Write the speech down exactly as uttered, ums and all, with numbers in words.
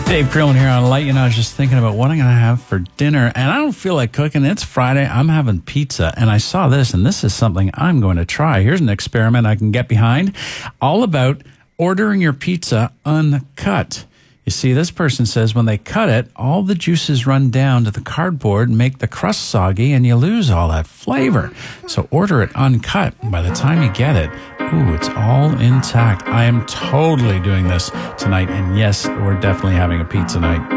Dave Crillin here on Light. You know, I was just thinking about what I'm going to have for dinner, and I don't feel like cooking. It's Friday. I'm having pizza, and I saw this, and this is something I'm going to try. Here's an experiment I can get behind, all about ordering your pizza uncut. You see, this person says when they cut it, all the juices run down to the cardboard and make the crust soggy, and you lose all that flavor. So order it uncut. By the time you get it, ooh, it's all intact. I am totally doing this tonight, and yes, we're definitely having a pizza night.